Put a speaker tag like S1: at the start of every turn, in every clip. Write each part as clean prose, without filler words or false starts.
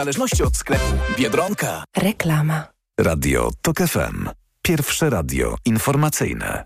S1: zależności od sklepu Biedronka.
S2: Reklama.
S3: Radio TOK FM. Pierwsze radio informacyjne.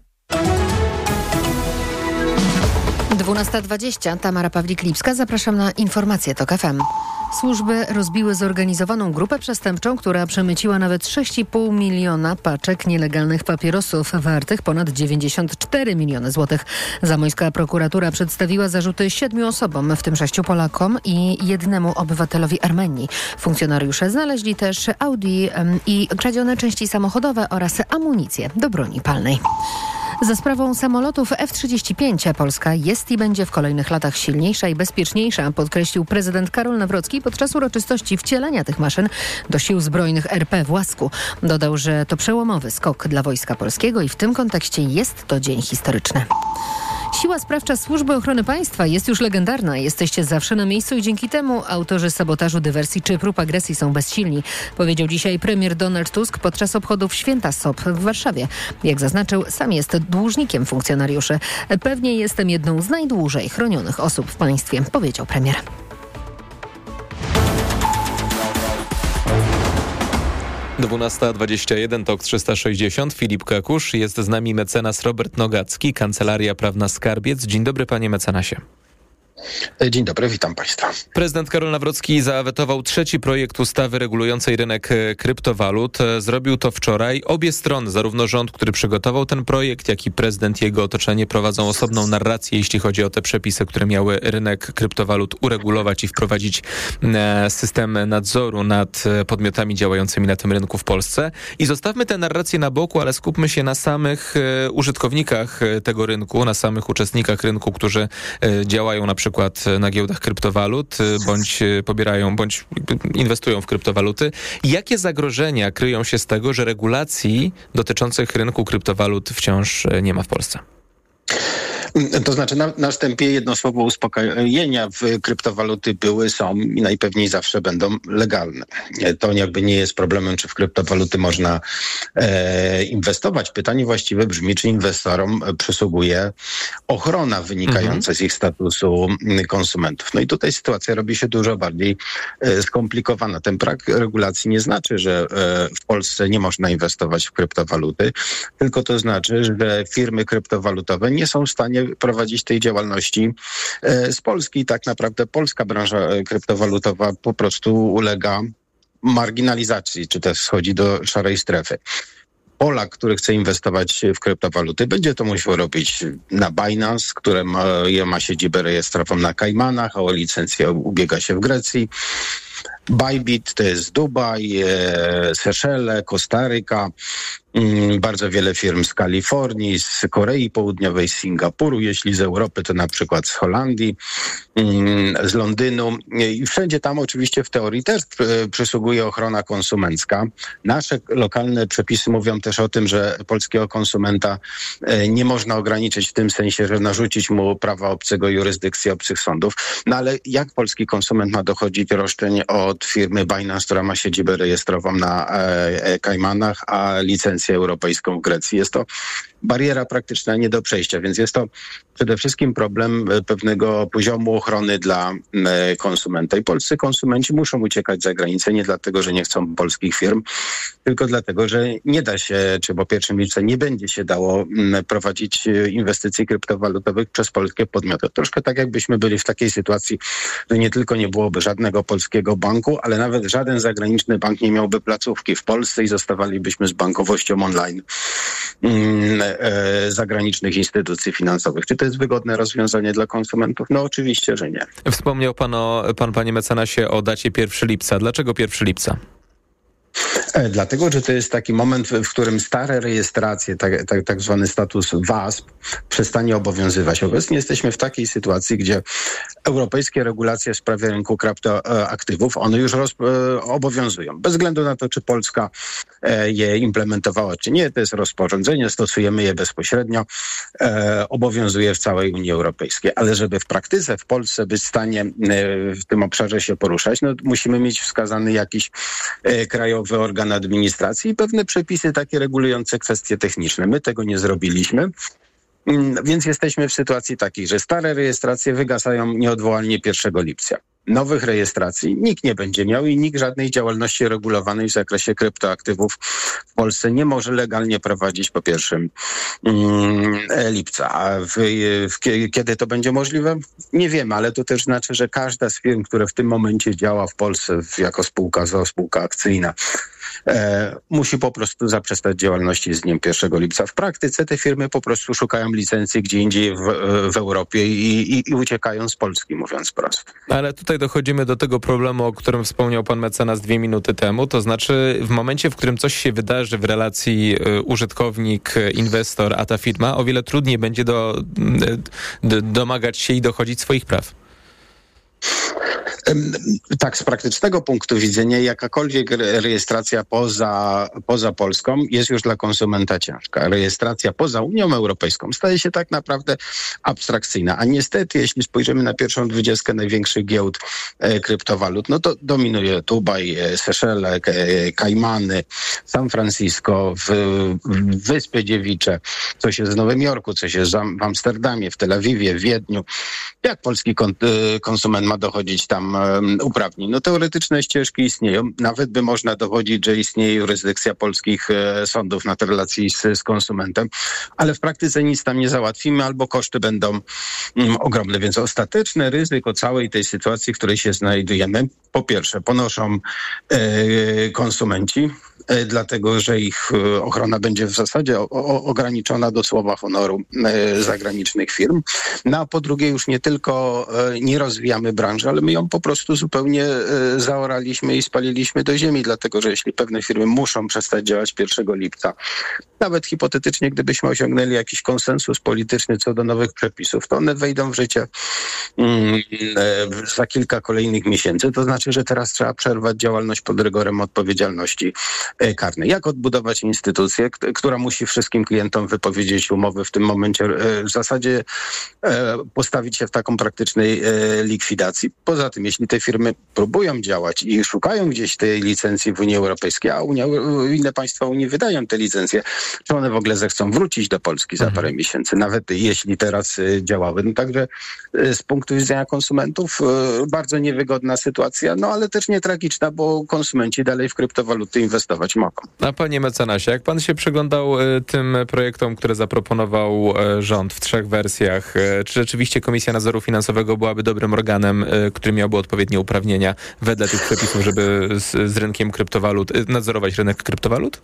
S2: 12:20. Tamara Pawlik-Lipska. Zapraszam na informacje TOK FM. Służby rozbiły zorganizowaną grupę przestępczą, która przemyciła nawet 6,5 miliona paczek nielegalnych papierosów wartych ponad 94 miliony złotych. Zamojska prokuratura przedstawiła zarzuty 7 osobom, w tym 6 Polakom i 1 obywatelowi Armenii. Funkcjonariusze znaleźli też Audi i kradzione części samochodowe oraz amunicję do broni palnej. Za sprawą samolotów F-35 Polska jest i będzie w kolejnych latach silniejsza i bezpieczniejsza, podkreślił prezydent Karol Nawrocki podczas uroczystości wcielenia tych maszyn do sił zbrojnych RP w Łasku. Dodał, że to przełomowy skok dla Wojska Polskiego i w tym kontekście jest to dzień historyczny. Siła sprawcza Służby Ochrony Państwa jest już legendarna. Jesteście zawsze na miejscu i dzięki temu autorzy sabotażu, dywersji czy prób agresji są bezsilni, powiedział dzisiaj premier Donald Tusk podczas obchodów Święta SOP w Warszawie. Jak zaznaczył, sam jest dłużnikiem funkcjonariuszy. Pewnie jestem jedną z najdłużej chronionych osób w państwie, powiedział premier.
S4: Dwunasta 21, TOK 360. Filip Kakusz. Jest z nami mecenas Robert Nogacki, Kancelaria Prawna Skarbiec. Dzień dobry, panie mecenasie.
S5: Dzień dobry, witam państwa.
S4: Prezydent Karol Nawrocki zawetował 3. projekt ustawy regulującej rynek kryptowalut. Zrobił to wczoraj. Obie strony, zarówno rząd, który przygotował ten projekt, jak i prezydent i jego otoczenie prowadzą osobną narrację, jeśli chodzi o te przepisy, które miały rynek kryptowalut uregulować i wprowadzić system nadzoru nad podmiotami działającymi na tym rynku w Polsce. I zostawmy tę narrację na boku, ale skupmy się na samych użytkownikach tego rynku, na samych uczestnikach rynku, którzy działają na przykład na giełdach kryptowalut, bądź pobierają, bądź inwestują w kryptowaluty. Jakie zagrożenia kryją się z tego, że regulacji dotyczących rynku kryptowalut wciąż nie ma w Polsce?
S5: To znaczy na wstępie jedno słowo uspokojenia. Kryptowaluty były, są i najpewniej zawsze będą legalne. To jakby nie jest problemem, czy w kryptowaluty można inwestować. Pytanie właściwe brzmi, czy inwestorom przysługuje ochrona wynikająca z ich statusu konsumentów. No i tutaj sytuacja robi się dużo bardziej skomplikowana. Ten brak regulacji nie znaczy, że w Polsce nie można inwestować w kryptowaluty, tylko to znaczy, że firmy kryptowalutowe nie są w stanie prowadzić tej działalności z Polski. I tak naprawdę polska branża kryptowalutowa po prostu ulega marginalizacji, czy też schodzi do szarej strefy. Polak, który chce inwestować w kryptowaluty, będzie to musiał robić na Binance, które ma siedzibę rejestrową na Kajmanach, a o licencję ubiega się w Grecji. Bybit to jest Dubaj, Seszele, Kostaryka, bardzo wiele firm z Kalifornii, z Korei Południowej, z Singapuru, jeśli z Europy, to na przykład z Holandii, z Londynu. I wszędzie tam oczywiście w teorii też przysługuje ochrona konsumencka. Nasze lokalne przepisy mówią też o tym, że polskiego konsumenta nie można ograniczyć w tym sensie, że narzucić mu prawa obcego, jurysdykcji obcych sądów. No ale jak polski konsument ma dochodzić roszczeń od firmy Binance, która ma siedzibę rejestrową na Kajmanach, a licencję europejską w Grecji? Jest to bariera praktyczna nie do przejścia, więc jest to przede wszystkim problem pewnego poziomu ochrony dla konsumenta. I polscy konsumenci muszą uciekać za granicę nie dlatego, że nie chcą polskich firm, tylko dlatego, że nie da się, czy po pierwszym liczbie nie będzie się dało prowadzić inwestycji kryptowalutowych przez polskie podmioty. Troszkę tak, jakbyśmy byli w takiej sytuacji, że nie tylko nie byłoby żadnego polskiego banku, ale nawet żaden zagraniczny bank nie miałby placówki w Polsce i zostawalibyśmy z bankowością online zagranicznych instytucji finansowych. Czy to jest wygodne rozwiązanie dla konsumentów? No oczywiście, że nie.
S4: Wspomniał pan, panie mecenasie, o dacie 1 lipca. Dlaczego 1 lipca?
S5: Dlatego, że to jest taki moment, w którym stare rejestracje, tak zwany status WASP, przestanie obowiązywać. Obecnie jesteśmy w takiej sytuacji, gdzie europejskie regulacje w sprawie rynku kryptoaktywów, one już obowiązują. Bez względu na to, czy Polska je implementowała, czy nie, to jest rozporządzenie, stosujemy je bezpośrednio, obowiązuje w całej Unii Europejskiej. Ale żeby w praktyce w Polsce być w stanie w tym obszarze się poruszać, no musimy mieć wskazany jakiś krajowy organ administracji i pewne przepisy takie regulujące kwestie techniczne. My tego nie zrobiliśmy. Więc jesteśmy w sytuacji takiej, że stare rejestracje wygasają nieodwołalnie 1 lipca. Nowych rejestracji nikt nie będzie miał i nikt żadnej działalności regulowanej w zakresie kryptoaktywów w Polsce nie może legalnie prowadzić po 1 lipca. A kiedy to będzie możliwe? Nie wiemy, ale to też znaczy, że każda z firm, która w tym momencie działa w Polsce jako spółka ZOO, spółka akcyjna, musi po prostu zaprzestać działalności z dniem 1 lipca. W praktyce te firmy po prostu szukają licencji gdzie indziej w Europie i uciekają z Polski, mówiąc prosto.
S4: Ale tutaj dochodzimy do tego problemu, o którym wspomniał pan mecenas 2 minuty temu, to znaczy w momencie, w którym coś się wydarzy w relacji użytkownik, inwestor, a ta firma, o wiele trudniej będzie domagać się i dochodzić swoich praw.
S5: Tak, z praktycznego punktu widzenia jakakolwiek rejestracja poza Polską jest już dla konsumenta ciężka. Rejestracja poza Unią Europejską staje się tak naprawdę abstrakcyjna. A niestety, jeśli spojrzymy na pierwszą 20 największych giełd kryptowalut, no to dominuje Dubaj, Seszele, Kajmany, San Francisco, Wyspy Dziewicze, coś jest w Nowym Jorku, coś jest w Amsterdamie, w Tel Awiwie, w Wiedniu. Jak polski konsument ma dochodzić tam uprawnień? No teoretyczne ścieżki istnieją. Nawet by można dowodzić, że istnieje jurysdykcja polskich sądów na te relacji z konsumentem, ale w praktyce nic tam nie załatwimy albo koszty będą ogromne. Więc ostateczne ryzyko całej tej sytuacji, w której się znajdujemy, po pierwsze ponoszą konsumenci, dlatego że ich ochrona będzie w zasadzie ograniczona do słowa honoru zagranicznych firm. No a po drugie już nie tylko nie rozwijamy branży, ale my ją po prostu zupełnie zaoraliśmy i spaliliśmy do ziemi, dlatego że jeśli pewne firmy muszą przestać działać 1 lipca, nawet hipotetycznie, gdybyśmy osiągnęli jakiś konsensus polityczny co do nowych przepisów, to one wejdą w życie za kilka kolejnych miesięcy. To znaczy, że teraz trzeba przerwać działalność pod rygorem odpowiedzialności karnej. Jak odbudować instytucję, która musi wszystkim klientom wypowiedzieć umowy w tym momencie, w zasadzie postawić się w taką praktycznej likwidacji. Poza tym, jeśli te firmy próbują działać i szukają gdzieś tej licencji w Unii Europejskiej, a inne państwa Unii wydają te licencje, czy one w ogóle zechcą wrócić do Polski za parę miesięcy, nawet jeśli teraz działały. No także z punktu widzenia konsumentów bardzo niewygodna sytuacja, no ale też nie tragiczna, bo konsumenci dalej w kryptowaluty inwestować mogą.
S4: A panie mecenasie, jak pan się przyglądał tym projektom, które zaproponował rząd w 3 wersjach, czy rzeczywiście Komisja Nadzoru Finansowego byłaby dobrym organem, który miałby odpowiednie uprawnienia wedle tych przepisów, żeby z rynkiem kryptowalut nadzorować rynek kryptowalut?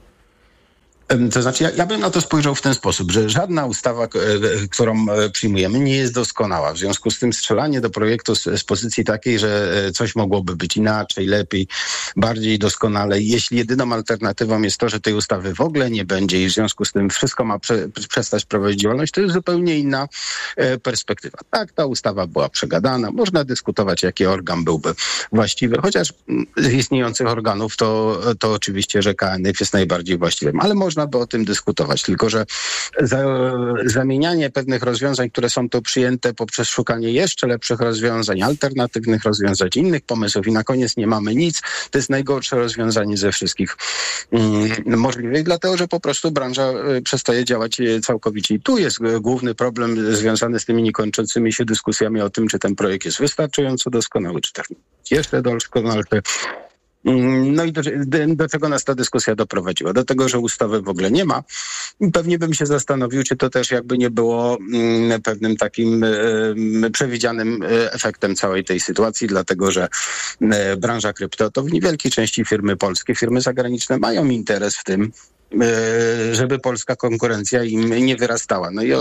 S5: To znaczy, ja bym na to spojrzał w ten sposób, że żadna ustawa, którą przyjmujemy, nie jest doskonała. W związku z tym strzelanie do projektu z pozycji takiej, że coś mogłoby być inaczej, lepiej, bardziej doskonale. Jeśli jedyną alternatywą jest to, że tej ustawy w ogóle nie będzie i w związku z tym wszystko ma przestać prowadzić działalność, to jest zupełnie inna perspektywa. Tak, ta ustawa była przegadana. Można dyskutować, jaki organ byłby właściwy, chociaż z istniejących organów to oczywiście, że KNF jest najbardziej właściwym, ale można by o tym dyskutować, tylko że zamienianie pewnych rozwiązań, które są tu przyjęte poprzez szukanie jeszcze lepszych rozwiązań, alternatywnych rozwiązań, innych pomysłów i na koniec nie mamy nic, to jest najgorsze rozwiązanie ze wszystkich możliwych, dlatego że po prostu branża przestaje działać całkowicie. I tu jest główny problem związany z tymi niekończącymi się dyskusjami o tym, czy ten projekt jest wystarczająco doskonały, czy też jeszcze doskonalszy. No i do czego nas ta dyskusja doprowadziła? Do tego, że ustawy w ogóle nie ma. Pewnie bym się zastanowił, czy to też jakby nie było pewnym takim przewidzianym efektem całej tej sytuacji, dlatego że branża krypto to w niewielkiej części firmy polskie, firmy zagraniczne mają interes w tym, żeby polska konkurencja im nie wyrastała. No i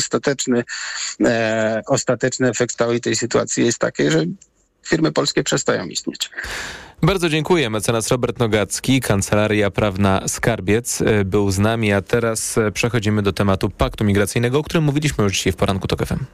S5: ostateczny efekt całej tej sytuacji jest taki, że firmy polskie przestają istnieć.
S4: Bardzo dziękuję. Mecenas Robert Nogacki, Kancelaria Prawna Skarbiec był z nami, a teraz przechodzimy do tematu paktu migracyjnego, o którym mówiliśmy już dzisiaj w poranku TOK FM.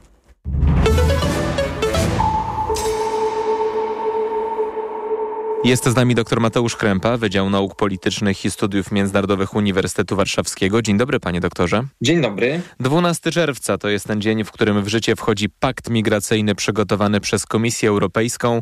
S4: Jest z nami dr Mateusz Krępa, Wydział Nauk Politycznych i Studiów Międzynarodowych Uniwersytetu Warszawskiego. Dzień dobry, panie doktorze.
S6: Dzień dobry.
S4: 12 czerwca to jest ten dzień, w którym w życie wchodzi pakt migracyjny przygotowany przez Komisję Europejską.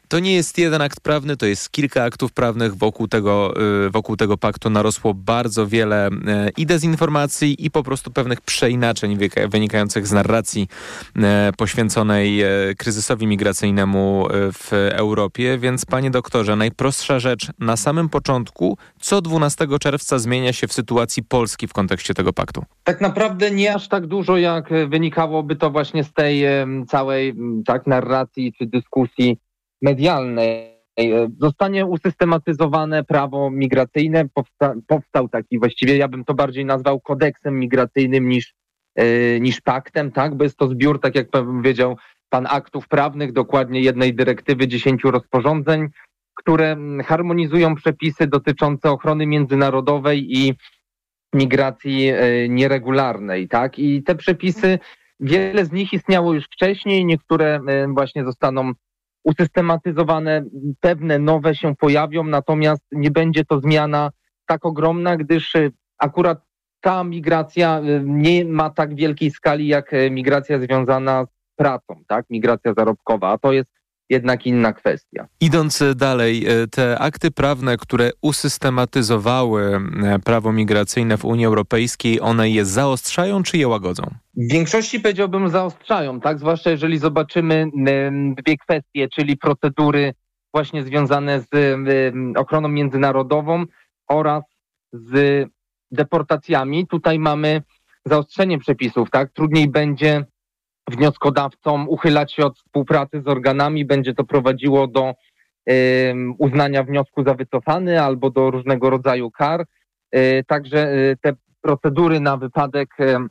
S4: To nie jest jeden akt prawny, to jest kilka aktów prawnych. Wokół tego paktu narosło bardzo wiele i dezinformacji, i po prostu pewnych przeinaczeń wynikających z narracji poświęconej kryzysowi migracyjnemu w Europie. Więc panie doktorze, najprostsza rzecz na samym początku, co 12 czerwca zmienia się w sytuacji Polski w kontekście tego paktu?
S6: Tak naprawdę nie aż tak dużo, jak wynikałoby to właśnie z tej całej narracji czy dyskusji medialnej. Zostanie usystematyzowane prawo migracyjne. Powstał taki, właściwie ja bym to bardziej nazwał kodeksem migracyjnym niż paktem, tak? Bo jest to zbiór, tak jak powiedział pan, aktów prawnych, dokładnie jednej dyrektywy, 10 rozporządzeń, które harmonizują przepisy dotyczące ochrony międzynarodowej i migracji nieregularnej, tak? I te przepisy, wiele z nich istniało już wcześniej, niektóre właśnie zostaną usystematyzowane, pewne nowe się pojawią, natomiast nie będzie to zmiana tak ogromna, gdyż akurat ta migracja nie ma tak wielkiej skali jak migracja związana z pracą, tak? Migracja zarobkowa, a to jest jednak inna kwestia.
S4: Idąc dalej, te akty prawne, które usystematyzowały prawo migracyjne w Unii Europejskiej, one je zaostrzają czy je łagodzą?
S6: W większości powiedziałbym zaostrzają, tak? Zwłaszcza jeżeli zobaczymy dwie kwestie, czyli procedury właśnie związane z ochroną międzynarodową oraz z deportacjami. Tutaj mamy zaostrzenie przepisów, tak? Trudniej będzie wnioskodawcom uchylać się od współpracy z organami, będzie to prowadziło do uznania wniosku za wycofany albo do różnego rodzaju kar. Także te procedury na wypadek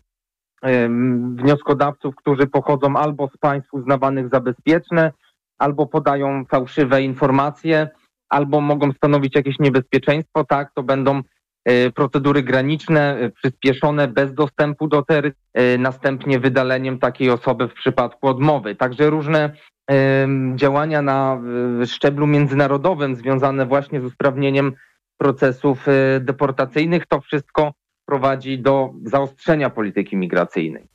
S6: wnioskodawców, którzy pochodzą albo z państw uznawanych za bezpieczne, albo podają fałszywe informacje, albo mogą stanowić jakieś niebezpieczeństwo, tak, to będą procedury graniczne, przyspieszone, bez dostępu do terytorium, następnie wydaleniem takiej osoby w przypadku odmowy. Także różne działania na szczeblu międzynarodowym związane właśnie z usprawnieniem procesów deportacyjnych, to wszystko prowadzi do zaostrzenia polityki migracyjnej.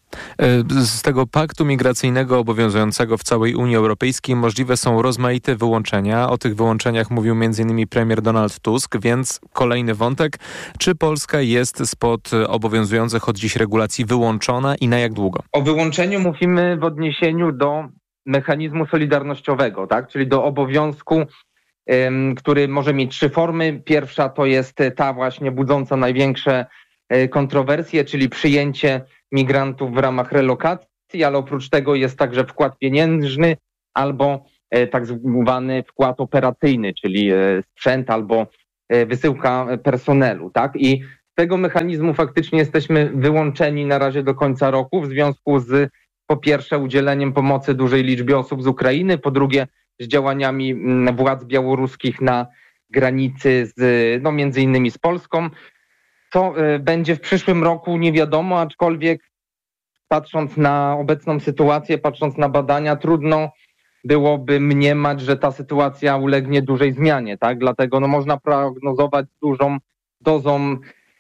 S4: Z tego paktu migracyjnego obowiązującego w całej Unii Europejskiej możliwe są rozmaite wyłączenia. O tych wyłączeniach mówił m.in. premier Donald Tusk, więc kolejny wątek. Czy Polska jest spod obowiązujących od dziś regulacji wyłączona i na jak długo?
S6: O wyłączeniu mówimy w odniesieniu do mechanizmu solidarnościowego, tak? Czyli do obowiązku, który może mieć 3 formy. Pierwsza to jest ta właśnie budząca największe kontrowersje, czyli przyjęcie migrantów w ramach relokacji, ale oprócz tego jest także wkład pieniężny albo tak zwany wkład operacyjny, czyli sprzęt albo wysyłka personelu, tak? I z tego mechanizmu faktycznie jesteśmy wyłączeni na razie do końca roku w związku z, po pierwsze, udzieleniem pomocy dużej liczbie osób z Ukrainy, po drugie z działaniami władz białoruskich na granicy z, między innymi z Polską. Co będzie w przyszłym roku nie wiadomo, aczkolwiek patrząc na obecną sytuację, patrząc na badania, trudno byłoby mniemać, że ta sytuacja ulegnie dużej zmianie, tak? Dlatego można prognozować z dużą dozą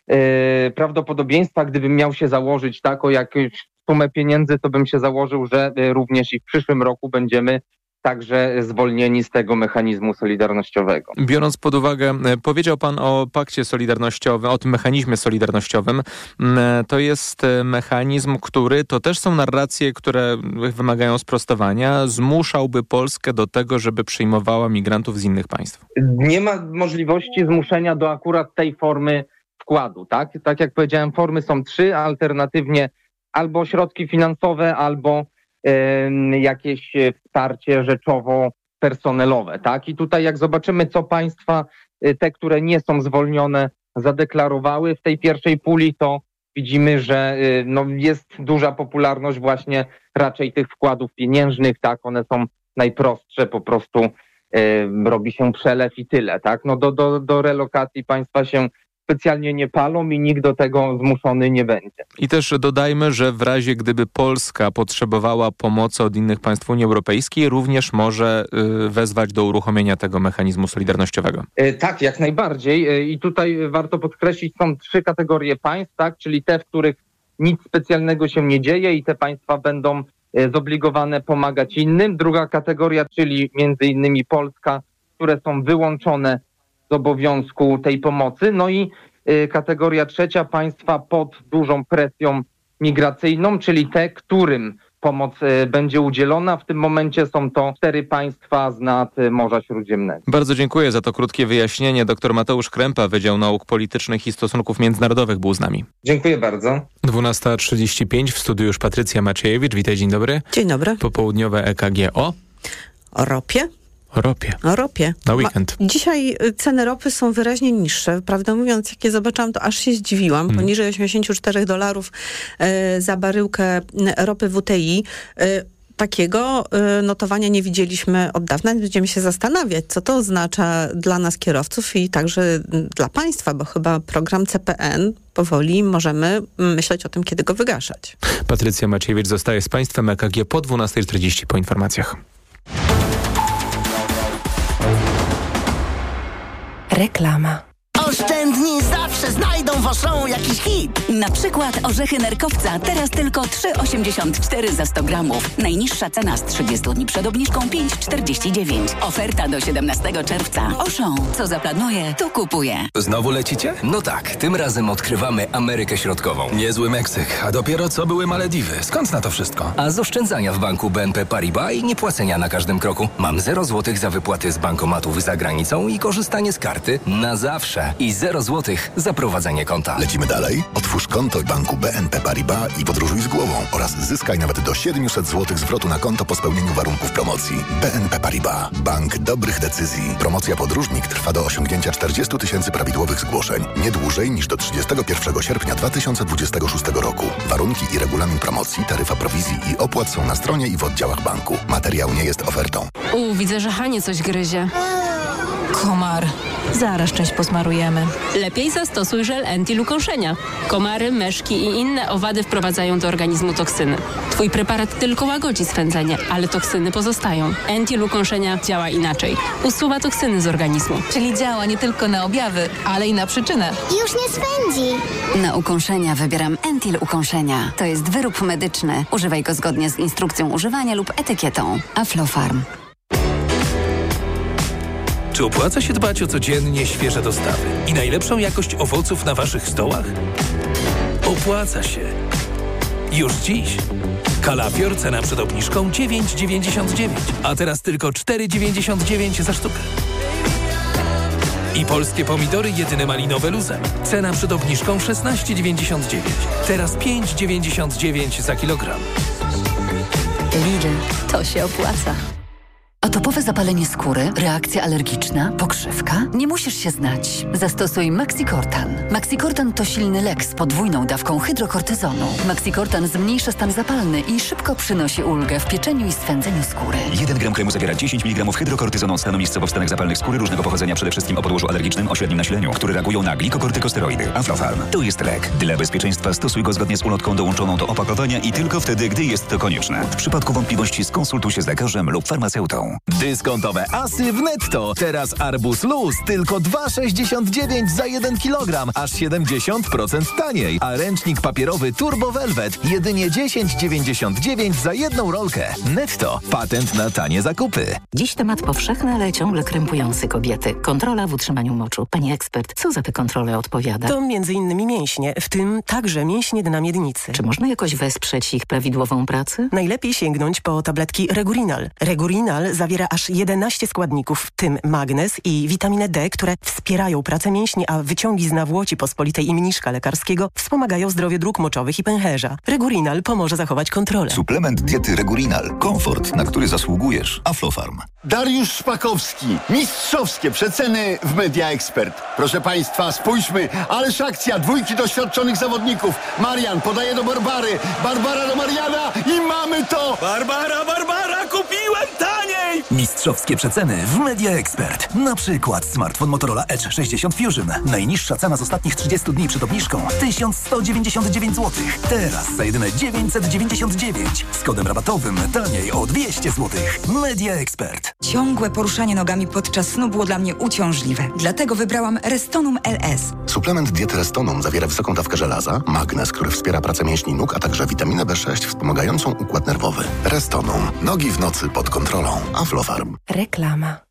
S6: prawdopodobieństwa, gdybym miał się założyć o jakąś sumę pieniędzy, to bym się założył, że również i w przyszłym roku będziemy także zwolnieni z tego mechanizmu solidarnościowego.
S4: Biorąc pod uwagę, powiedział pan o pakcie solidarnościowym, o tym mechanizmie solidarnościowym. To jest mechanizm, który, to też są narracje, które wymagają sprostowania, zmuszałby Polskę do tego, żeby przyjmowała migrantów z innych państw.
S6: Nie ma możliwości zmuszenia do akurat tej formy wkładu, tak? Tak jak powiedziałem, formy są 3, alternatywnie albo środki finansowe, albo jakieś wsparcie rzeczowo-personelowe, tak? I tutaj jak zobaczymy, co państwa, te, które nie są zwolnione, zadeklarowały w tej pierwszej puli, to widzimy, że jest duża popularność właśnie raczej tych wkładów pieniężnych, tak? One są najprostsze, po prostu robi się przelew i tyle, tak? Do relokacji państwa się specjalnie nie palą i nikt do tego zmuszony nie będzie.
S4: I też dodajmy, że w razie gdyby Polska potrzebowała pomocy od innych państw Unii Europejskiej, również może wezwać do uruchomienia tego mechanizmu solidarnościowego.
S6: Tak, jak najbardziej. I tutaj warto podkreślić, są 3 kategorie państw, tak, czyli te, w których nic specjalnego się nie dzieje i te państwa będą zobligowane pomagać innym. Druga kategoria, czyli między innymi Polska, które są wyłączone z obowiązku tej pomocy. No i kategoria trzecia, państwa pod dużą presją migracyjną, czyli te, którym pomoc będzie udzielona. W tym momencie są to 4 państwa z nad Morza Śródziemnego.
S4: Bardzo dziękuję za to krótkie wyjaśnienie. Dr Mateusz Krempa, Wydział Nauk Politycznych i Stosunków Międzynarodowych był z nami.
S6: Dziękuję bardzo.
S4: 12:35, w studiu już Patrycja Maciejewicz. Witaj, dzień dobry.
S7: Dzień dobry.
S4: Popołudniowe EKG o
S7: ropie.
S4: O ropie. Na weekend.
S7: Dzisiaj ceny ropy są wyraźnie niższe. Prawdę mówiąc, jak je zobaczyłam, to aż się zdziwiłam. Poniżej $84 za baryłkę ropy WTI. Takiego notowania nie widzieliśmy od dawna. Będziemy się zastanawiać, co to oznacza dla nas kierowców i także dla państwa, bo chyba program CPN powoli możemy myśleć o tym, kiedy go wygaszać.
S4: Patrycja Maciejewicz zostaje z państwem EKG po 12:40 po informacjach.
S8: Reklama.
S9: Oszczędni zawsze znajdą w Auchan jakiś hit.
S8: Na przykład orzechy nerkowca teraz tylko 3,84 za 100 gramów. Najniższa cena z 30 dni przed obniżką 5,49. Oferta do 17 czerwca. Auchan. Co zaplanuje, to kupuje.
S1: Znowu lecicie?
S10: No tak, tym razem odkrywamy Amerykę Środkową.
S1: Niezły Meksyk, a dopiero co były Malediwy. Skąd na to wszystko?
S10: A z oszczędzania w banku BNP Paribas i niepłacenia na każdym kroku. Mam 0 zł za wypłaty z bankomatów za granicą i korzystanie z karty na zawsze. I 0 zł za prowadzenie konta.
S11: Lecimy dalej. Otwórz konto w banku BNP Paribas i podróżuj z głową oraz zyskaj nawet do 700 zł zwrotu na konto po spełnieniu warunków promocji. BNP Paribas. Bank dobrych decyzji. Promocja Podróżnik trwa do osiągnięcia 40 000 prawidłowych zgłoszeń. Nie dłużej niż do 31 sierpnia 2026 roku. Warunki i regulamin promocji, taryfa prowizji i opłat są na stronie i w oddziałach banku. Materiał nie jest ofertą.
S12: Widzę, że Hanie coś gryzie. Komar. Zaraz część posmarujemy.
S13: Lepiej zastosuj żel Entil ukąszenia. Komary, myszki i inne owady wprowadzają do organizmu toksyny. Twój preparat tylko łagodzi swędzenie, ale toksyny pozostają. Entil ukąszenia działa inaczej. Usuwa toksyny z organizmu.
S12: Czyli działa nie tylko na objawy, ale i na przyczynę.
S14: Już nie swędzi.
S8: Na ukąszenia wybieram Entil ukąszenia. To jest wyrób medyczny. Używaj go zgodnie z instrukcją używania lub etykietą. Aflofarm.
S1: Czy opłaca się dbać o codziennie świeże dostawy i najlepszą jakość owoców na waszych stołach? Opłaca się. Już dziś. Kalafior, cena przed obniżką 9,99, a teraz tylko 4,99 za sztukę. I polskie pomidory jedyne malinowe luzem. Cena przed obniżką 16,99, teraz 5,99 za kilogram.
S8: Lidl, to się opłaca. Atopowe zapalenie skóry, reakcja alergiczna, pokrzywka? Nie musisz się znać. Zastosuj Maxicortan. Maxicortan to silny lek z podwójną dawką hydrokortyzonu. Maxicortan zmniejsza stan zapalny i szybko przynosi ulgę w pieczeniu i swędzeniu skóry.
S15: 1 gram kremu zawiera 10 mg hydrokortyzonu od stanu miejscowo w stanach zapalnych skóry różnego pochodzenia, przede wszystkim o podłożu alergicznym o średnim nasileniu, które reagują na glikokortykosteroidy. Aflofarm. To jest lek. Dla bezpieczeństwa stosuj go zgodnie z ulotką dołączoną do opakowania i tylko wtedy, gdy jest to konieczne. W przypadku wątpliwości skonsultuj się z lekarzem lub farmaceutą.
S16: Dyskontowe asy w Netto. Teraz arbuz luz tylko 2,69 za 1 kg, aż 70% taniej. A ręcznik papierowy Turbo Velvet jedynie 10,99 za 1 rolkę. Netto. Patent na tanie zakupy.
S17: Dziś temat powszechny, ale ciągle krępujący kobiety. Kontrola w utrzymaniu moczu. Pani ekspert, co za te kontrole odpowiada?
S18: To m.in. mięśnie, w tym także mięśnie dna miednicy.
S17: Czy można jakoś wesprzeć ich prawidłową pracę?
S18: Najlepiej sięgnąć po tabletki Regurinal. Regurinal zawiera aż 11 składników, w tym magnez i witaminę D, które wspierają pracę mięśni, a wyciągi z nawłoci pospolitej i mniszka lekarskiego wspomagają zdrowie dróg moczowych i pęcherza. Regurinal pomoże zachować kontrolę.
S11: Suplement diety Regurinal. Komfort, na który zasługujesz. Aflofarm.
S19: Dariusz Szpakowski. Mistrzowskie przeceny w Media Expert. Proszę Państwa, spójrzmy, ależ akcja, 2 doświadczonych zawodników. Marian podaje do Barbary, Barbara do Mariana i mamy to!
S1: Barbara, kupiłem taniej!
S16: Mistrzowskie przeceny w Media Expert. Na przykład smartfon Motorola Edge 60 Fusion. Najniższa cena z ostatnich 30 dni przed obniżką 1199 zł. Teraz za jedyne 999. Z kodem rabatowym taniej o 200 zł. Media Expert.
S14: Ciągłe poruszanie nogami podczas snu było dla mnie uciążliwe. Dlatego wybrałam Restonum LS.
S11: Suplement diety Restonum zawiera wysoką dawkę żelaza, magnez, który wspiera pracę mięśni nóg, a także witaminę B6 wspomagającą układ nerwowy. Restonum. Nogi w nocy pod kontrolą. Aflofarm.
S20: Reklama.